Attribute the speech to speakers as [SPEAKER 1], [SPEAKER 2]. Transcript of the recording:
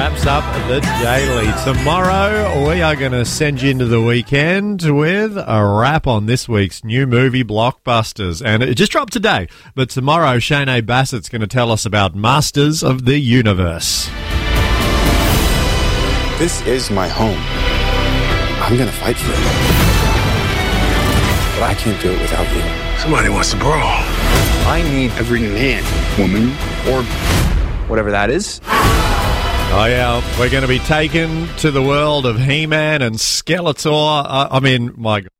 [SPEAKER 1] wraps up the Daily. Tomorrow, we are going to send you into the weekend with a wrap on this week's new movie blockbusters. And it just dropped today, but tomorrow, Shanae Bassett's going to tell us about Masters of the Universe.
[SPEAKER 2] This is my home. I'm going to fight for it. But I can't do it without you.
[SPEAKER 3] Somebody wants to brawl.
[SPEAKER 2] I need every man, woman, or whatever that is.
[SPEAKER 1] Oh, yeah, we're going to be taken to the world of He-Man and Skeletor. I mean, my God.